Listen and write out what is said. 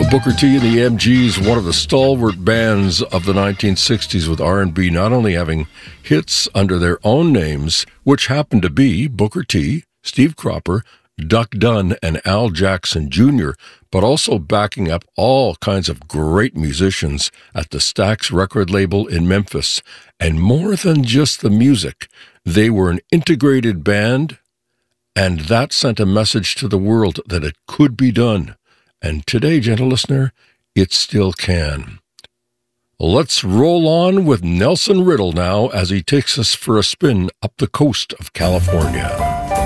Booker T and the MGs, one of the stalwart bands of the 1960s with R&B, not only having hits under their own names, which happened to be Booker T, Steve Cropper, Duck Dunn, and Al Jackson Jr., but also backing up all kinds of great musicians at the Stax record label in Memphis. And more than just the music, they were an integrated band, and that sent a message to the world that it could be done. And today, gentle listener, it still can. Let's roll on with Nelson Riddle now as he takes us for a spin up the coast of California.